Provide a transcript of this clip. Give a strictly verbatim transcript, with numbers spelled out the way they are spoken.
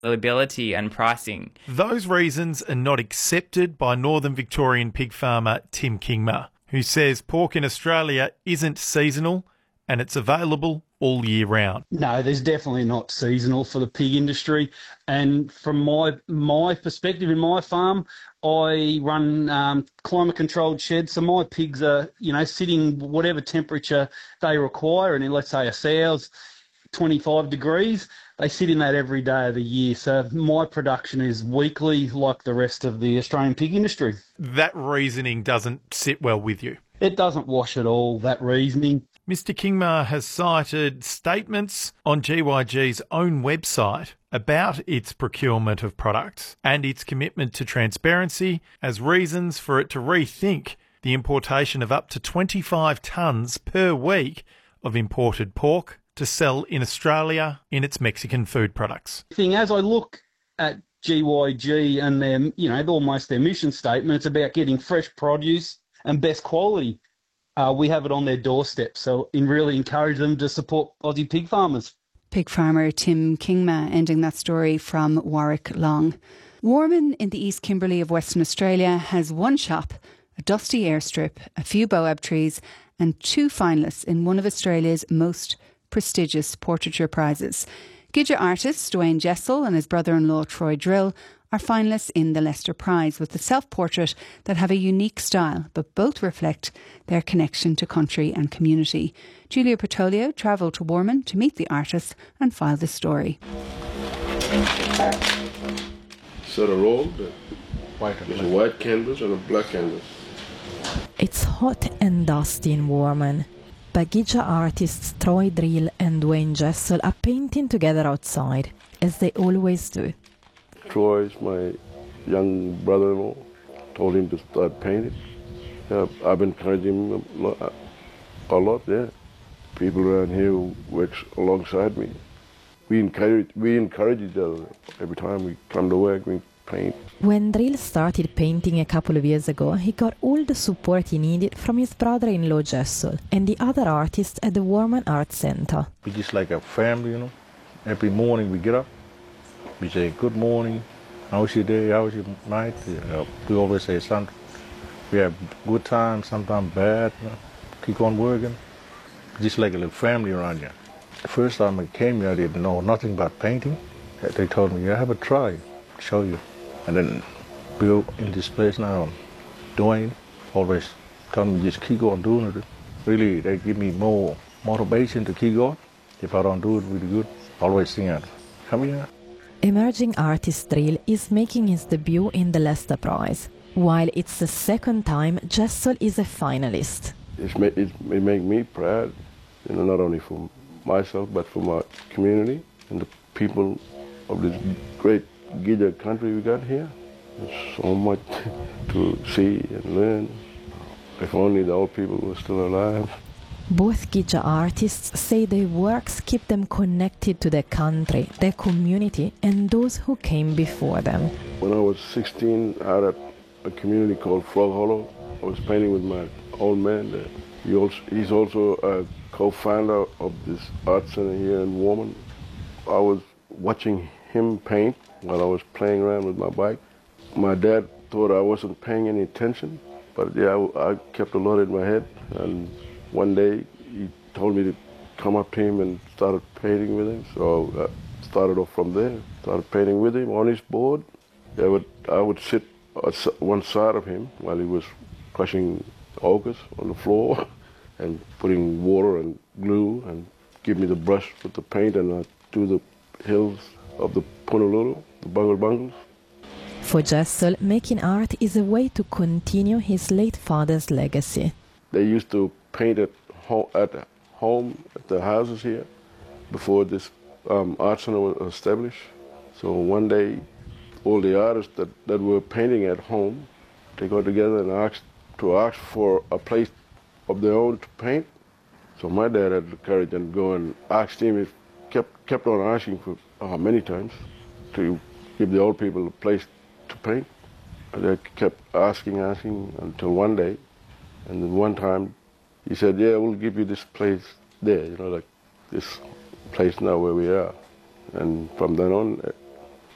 availability and pricing. Those reasons are not accepted by Northern Victorian pig farmer Tim Kingma, who says pork in Australia isn't seasonal and it's available all year round. No, there's definitely not seasonal for the pig industry. And from my my perspective in my farm, I run um, climate-controlled sheds, so my pigs are, you know, sitting whatever temperature they require. And let's say a sow's twenty-five degrees, they sit in that every day of the year. So my production is weekly like the rest of the Australian pig industry. That reasoning doesn't sit well with you. It doesn't wash at all, that reasoning. Mister Kingma has cited statements on G Y G's own website about its procurement of products and its commitment to transparency as reasons for it to rethink the importation of up to twenty-five tonnes per week of imported pork to sell in Australia in its Mexican food products. Thing as I look at G Y G and their, you know, almost their mission statement, it's about getting fresh produce and best quality. Uh, we have it on their doorstep, so in really encourage them to support Aussie pig farmers. Pig farmer Tim Kingma ending that story from Warwick Long. Warman in the East Kimberley of Western Australia has one shop, a dusty airstrip, a few baobab trees and two finalists in one of Australia's most prestigious portraiture prizes. Gidja artist Dwayne Jessel and his brother-in-law Troy Drill are finalists in the Leicester Prize with the self-portrait that have a unique style, but both reflect their connection to country and community. Julia Petolio travelled to Warman to meet the artists and file this story. Set a roll, there's a white canvas and a black canvas. It's hot and dusty in Warman. Bagija artists Troy Drill and Dwayne Jessel are painting together outside, as they always do. Troy is my young brother-in-law. Told him to start painting. Yeah, I've been encouraging him a lot, a lot, yeah. People around here who work alongside me. We encourage, we encourage each other. Every time we come to work, we paint. When Drill started painting a couple of years ago, he got all the support he needed from his brother-in-law Jessel and the other artists at the Warman Art Centre. We're just like a family, you know. Every morning we get up, we say, good morning, how was your day, how was your night? Uh, we always say something. We have good times, sometimes bad, you know. Keep on working. Just like a little family around here. The first time I came here, I didn't know nothing about painting. They told me, yeah, have a try, show you. And then we go in this place now. Dwayne always tell me just keep on doing it. Really, they give me more motivation to keep going. If I don't do it really good, always think out, come here. Emerging artist Drill is making his debut in the Leicester Prize, while it's the second time Jessel is a finalist. It's ma- it, it makes me proud, you know, not only for myself, but for my community and the people of this great Gidja country we got here. There's so much to see and learn. If only the old people were still alive. Both Gidja artists say their works keep them connected to their country, their community, and those who came before them. When I was sixteen, I had a, a community called Frog Hollow. I was painting with my old man there. He also, he's also a co-founder of this art center here in Warman. I was watching him paint while I was playing around with my bike. My dad thought I wasn't paying any attention, but yeah, I, I kept a lot in my head. And one day he told me to come up to him and started painting with him. So I started off from there, started painting with him on his board. I would, I would sit at one side of him while he was crushing ochres on the floor and putting water and glue and give me the brush with the paint, and I'd do the hills of the Punalulu, the Bungle Bungles. For Jessel, making art is a way to continue his late father's legacy. They used to paint at home, at home, at the houses here, before this um, art center was established. So one day, all the artists that, that were painting at home, they got together and asked to ask for a place of their own to paint. So my dad had the courage and go and ask him. He kept kept on asking for uh, many times to give the old people a place to paint. And they kept asking, asking until one day, and then one time he said, "Yeah, we'll give you this place there, you know, like this place now where we are." And from then on,